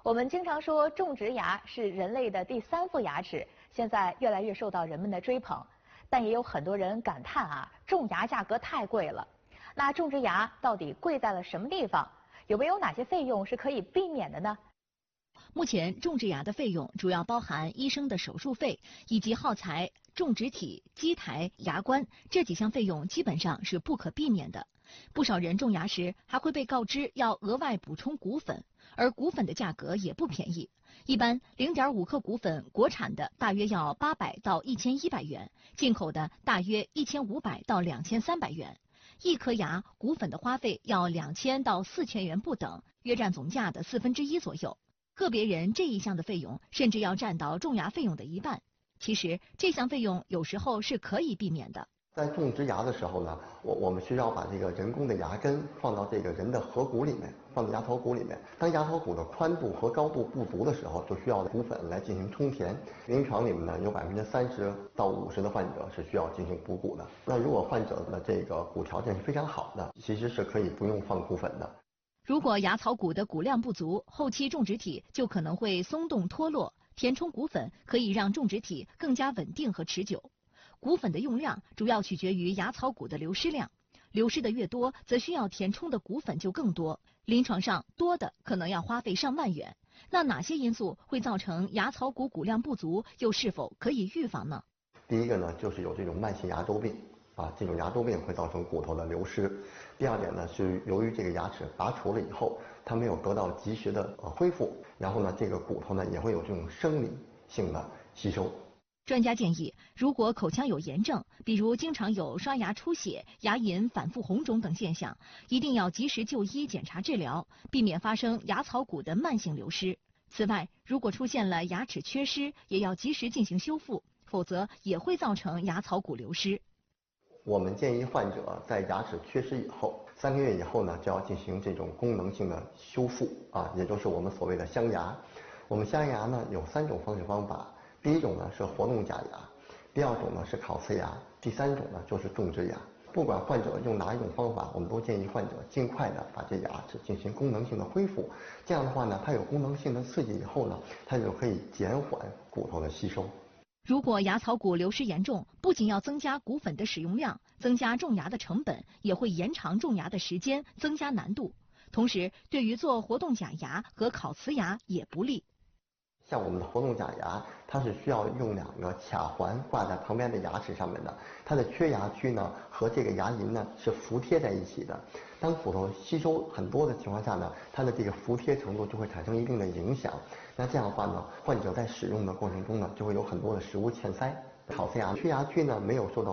我们经常说种植牙是人类的第3副牙齿，现在越来越受到人们的追捧。但也有很多人感叹啊，种牙价格太贵了。那种植牙到底贵在了什么地方？有没有哪些费用是可以避免的呢？ 目前种植牙的费用主要包含医生的手术费以及耗材、种植体、基台、牙冠这几项费用基本上是不可避免的。不少人种牙时还会被告知要额外补充骨粉，而骨粉的价格也不便宜，一般0.5克骨粉国产的大约要800到1100元，进口的大约1500到2300元。一颗牙骨粉的花费要2000到4000元不等，约占总价的1/4左右。个别人这一项的费用甚至要占到种牙费用的1半。其实这项费用有时候是可以避免的。 在种植牙的时候呢，我们需要把这个人工的牙根放到这个人的颌骨里面，放到牙槽骨里面。当牙槽骨的宽度和高度不足的时候，就需要骨粉来进行充填。临床里面呢，有30%到50%的患者是需要进行补骨的。那如果患者的这个骨条件是非常好的，其实是可以不用放骨粉的。 如果牙槽骨的骨量不足，后期种植体就可能会松动脱落，填充骨粉可以让种植体更加稳定和持久。骨粉的用量主要取决于牙槽骨的流失量，流失的越多，则需要填充的骨粉就更多。临床上多的可能要花费上万元。那哪些因素会造成牙槽骨骨量不足，又是否可以预防呢？ 第一个呢，就是有这种慢性牙周病。这种牙周病会造成骨头的流失。第二点呢，是由于这个牙齿拔除了以后，它没有得到及时的恢复，然后呢，这个骨头呢也会有这种生理性的吸收。 专家建议，如果口腔有炎症，比如经常有刷牙出血、牙龈反复红肿等现象，一定要及时就医检查治疗，避免发生牙槽骨的慢性流失。此外，如果出现了牙齿缺失，也要及时进行修复，否则也会造成牙槽骨流失。 我们建议患者在牙齿缺失以后3个月以后呢，就要进行这种功能性的修复也就是我们所谓的镶牙。我们镶牙呢有3种方法，第一种呢是活动假牙，第二种呢是烤瓷牙，第3种呢就是种植牙。不管患者用哪一种方法，我们都建议患者尽快的把这牙齿进行功能性的恢复。这样的话呢，它有功能性的刺激以后呢，它就可以减缓骨头的吸收。 如果牙槽骨流失严重，不仅要增加骨粉的使用量，增加种牙的成本，也会延长种牙的时间，增加难度。同时，对于做活动假牙和烤瓷牙也不利。 像我们的活动假牙，它是需要用2个卡环挂在旁边的牙齿上面的，它的缺牙区呢和这个牙龈呢是服贴在一起的。当骨头吸收很多的情况下呢，它的这个服贴程度就会产生一定的影响。那这样的话呢，患者在使用的过程中呢，就会有很多的食物嵌塞。烤瓷牙缺牙区呢没有受到